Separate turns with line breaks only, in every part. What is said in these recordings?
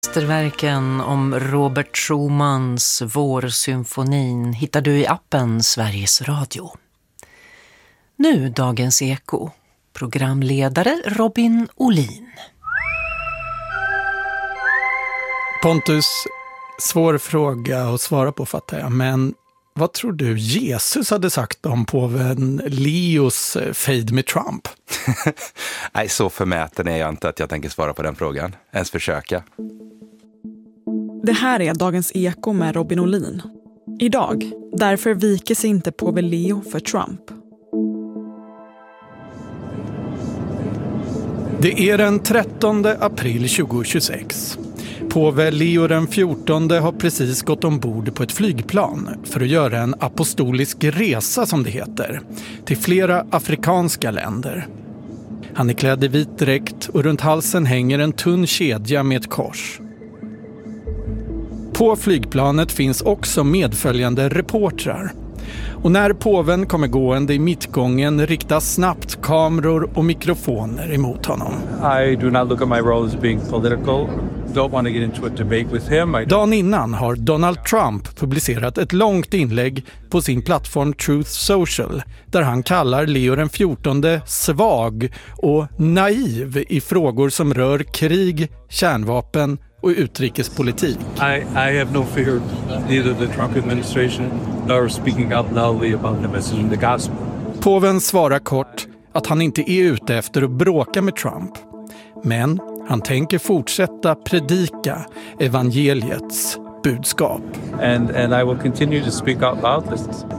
Mästerverken om Robert Schumans Vårsymfonin hittar du i appen Sveriges Radio. Nu dagens Eko. Programledare Robin Olin.
Pontus, svår fråga att svara på fattar jag, men vad tror du Jesus hade sagt om påven Leos fejd med Trump?
Nej, så förmäten är jag inte att jag tänker svara på den frågan. Ens försöka.
Det här är dagens Eko med Robin Olin. Idag, därför viker sig inte påve Leo för Trump.
Det är den 13 april 2026. Påve Leo den 14 har precis gått ombord på ett flygplan för att göra en apostolisk resa som det heter, till flera afrikanska länder. Han är klädd i vit dräkt och runt halsen hänger en tunn kedja med ett kors. På flygplanet finns också medföljande reportrar. Och när påven kommer gående i mittgången riktas snabbt kameror och mikrofoner emot honom.
I do not look at my role as being political. Don't want to get into a debate with him.
Dagen innan har Donald Trump publicerat ett långt inlägg på sin plattform Truth Social där han kallar Leo den 14 svag och naiv i frågor som rör krig, kärnvapen och utrikespolitik.
I have no fear neither the Trump administration nor speaking out loudly about the message in the gospel.
Påven svarar kort att han inte är ute efter att bråka med Trump. Men han tänker fortsätta predika evangeliets budskap.
And I will continue to speak out loudly.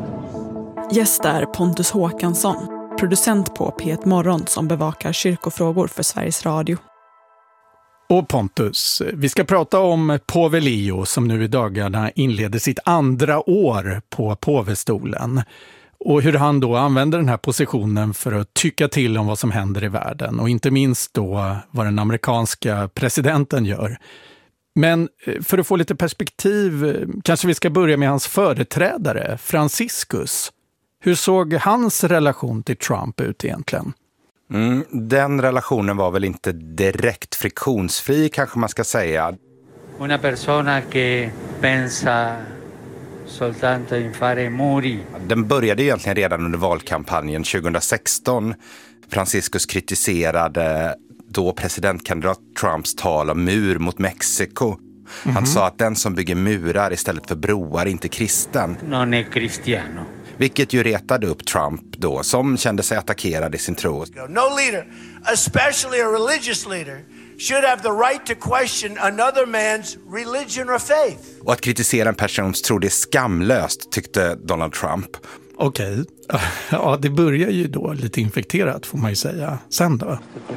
Gäst är Pontus Håkansson, producent på P1 Morgon som bevakar kyrkofrågor för Sveriges Radio.
Och Pontus, vi ska prata om påve Leo som nu i dagarna inleder sitt andra år på påvestolen. Och hur han då använder den här positionen för att tycka till om vad som händer i världen. Och inte minst då vad den amerikanska presidenten gör. Men för att få lite perspektiv kanske vi ska börja med hans företrädare, Franciscus. Hur såg hans relation till Trump ut egentligen?
Den relationen var väl inte direkt friktionsfri kanske man ska säga.
Una persona che pensa soltanto in fare muri.
Den började egentligen redan under valkampanjen 2016. Franciscus kritiserade då presidentkandidat Trumps tal om mur mot Mexiko. Han sa att den som bygger murar istället för broar är inte kristen.
Non è cristiano.
Vilket ju retade upp Trump då, som kände sig attackerad i sin tro.
No leader, especially a religious leader, should have the right to question another man's religion or faith.
Och att kritisera en persons tro, det är skamlöst, tyckte Donald Trump.
Okej. Ja, det börjar ju då lite infekterat får man ju säga. Sen då?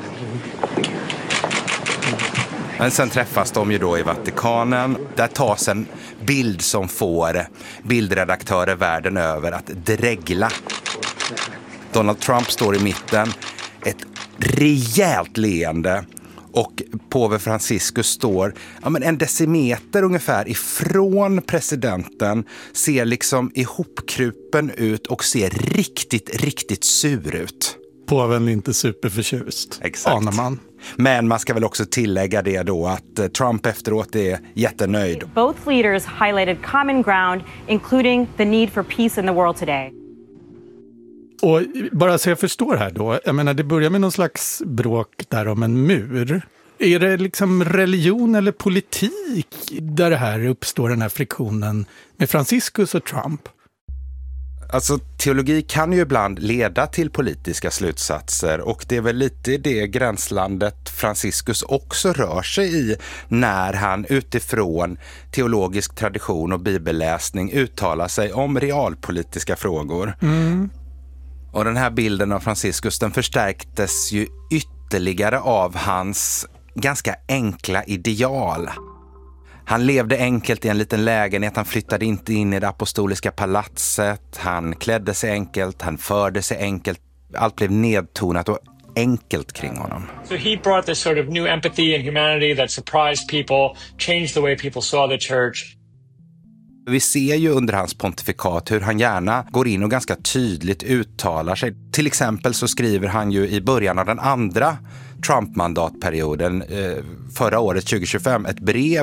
Men sen träffas de ju då i Vatikanen. Där tas en bild som får bildredaktörer världen över att dregla. Donald Trump står i mitten, ett rejält leende. Och påve Franciscus står en decimeter ungefär ifrån presidenten, ser liksom ihopkrupen ut och ser riktigt, riktigt sur ut.
Påven är inte superförtjust.
Exakt.
Anar man.
Men man ska väl också tillägga det då att Trump efteråt är jättenöjd.
Both leaders highlighted common ground, including the need for peace in the world today.
Och bara så jag förstår här då, jag menar det börjar med någon slags bråk där om en mur. Är det liksom religion eller politik där det här uppstår den här friktionen med Franciscus och Trump?
Alltså teologi kan ju ibland leda till politiska slutsatser och det är väl lite i det gränslandet Franciscus också rör sig i när han utifrån teologisk tradition och bibelläsning uttalar sig om realpolitiska frågor. Och den här bilden av Franciscus den förstärktes ju ytterligare av hans ganska enkla ideal. Han levde enkelt i en liten lägenhet, han flyttade inte in i det apostoliska palatset, han klädde sig enkelt, han förde sig enkelt. Allt blev nedtonat och enkelt kring honom.
So he brought this sort of new empathy and humanity that surprised people, changed the way people saw the church.
Vi ser ju under hans pontifikat hur han gärna går in och ganska tydligt uttalar sig. Till exempel så skriver han ju i början av den andra Trump-mandatperioden förra året 2025 ett brev